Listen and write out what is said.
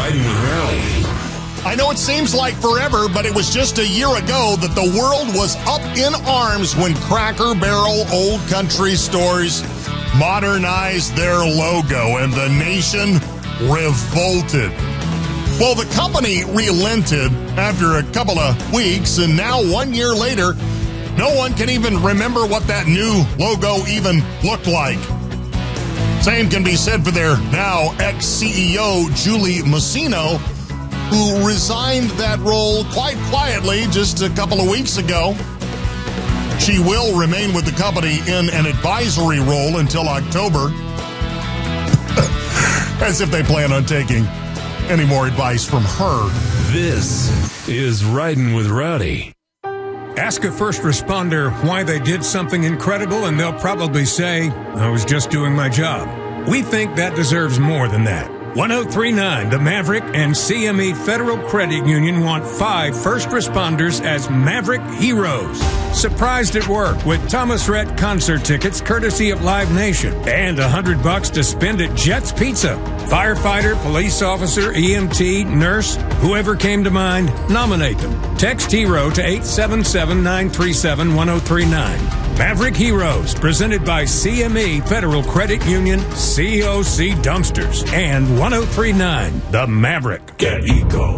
Riding with Rowdy. I know it seems like forever, but it was just a year ago that the world was up in arms when Cracker Barrel Old Country Stores modernized their logo, and the nation revolted. Well, the company relented after a couple of weeks, and now 1 year later, no one can even remember what that new logo even looked like. Same can be said for their now ex-CEO, Julie Masino, who resigned that role quite quietly just a couple of weeks ago. She will remain with the company in an advisory role until October, as if they plan on taking any more advice from her. This is Riding with Rowdy. Ask a first responder why they did something incredible, and they'll probably say, I was just doing my job. We think that deserves more than that. 1039, the Maverick and CME Federal Credit Union want 5 first responders as Maverick Heroes. Surprised at work with Thomas Rhett concert tickets courtesy of Live Nation and $100 to spend at Jets Pizza. Firefighter, police officer, EMT, nurse, whoever came to mind, nominate them. Text HERO to 877-937-1039. Maverick Heroes, presented by CME Federal Credit Union, COC Dumpsters, and 1039, the Maverick. Get Eco.